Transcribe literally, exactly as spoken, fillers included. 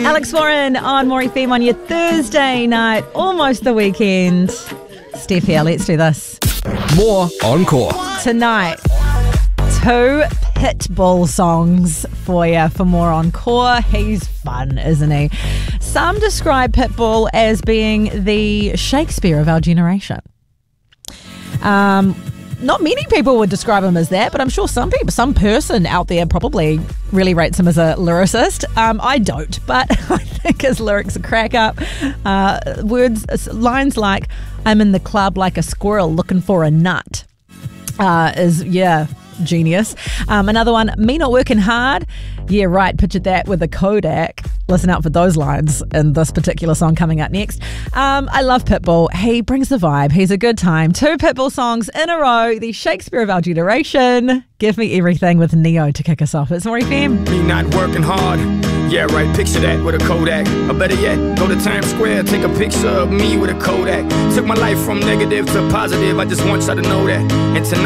Alex Warren on More F M on your Thursday night, almost the weekend. Steph here, let's do this. More Encore. Tonight, two Pitbull songs for you for More Encore. He's fun, isn't he? Some describe Pitbull as being the Shakespeare of our generation. Um... Not many people would describe him as that, but I'm sure some people, some person out there probably really rates him as a lyricist. Um, I don't, but I think his lyrics are crack up. Uh, words, lines like, I'm in the club like a squirrel looking for a nut uh, is, yeah, genius. Um, another one, me not working hard. Yeah, right, pictured that with a Kodak. Listen out for those lines in this particular song coming up next. Um, I love Pitbull. He brings the vibe. He's a good time. Two Pitbull songs in a row. The Shakespeare of our generation. Give me everything with Neo to kick us off. It's More F M. Me not working hard. Yeah, right, picture that with a Kodak. Or better yet, go to Times Square, take a picture of me with a Kodak. Took my life from negative to positive. I just want y'all to know that. And tonight